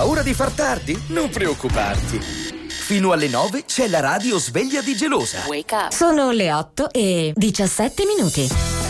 Paura di far tardi? Non preoccuparti. Fino alle 9 c'è la radio sveglia di Gelosa. Sono le 8:17.